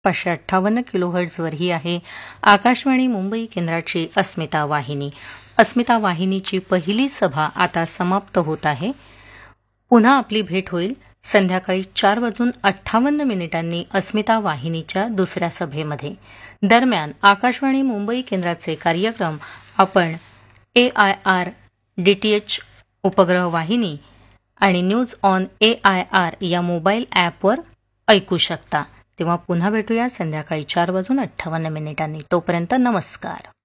558 किलोहर्ट्झवर ही आहे आकाशवाणी मुंबई केंद्राची अस्मिता वाहिनी. अस्मिता वाहिनीची पहिली सभा आता समाप्त होत आहे. पुन्हा आपली भेट होईल संध्याकाळी 4:58 अस्मिता वाहिनीच्या दुसऱ्या सभेमध्ये. दरम्यान आकाशवाणी मुंबई केंद्राचे कार्यक्रम आपण AIR DTH उपग्रह वाहिनी आणि न्यूज ऑन AIR या मोबाईल ॲपवर ऐकू शकता. तेव्हा पुन्हा भेटूया संध्याकाळी 4:58. तोपर्यंत नमस्कार.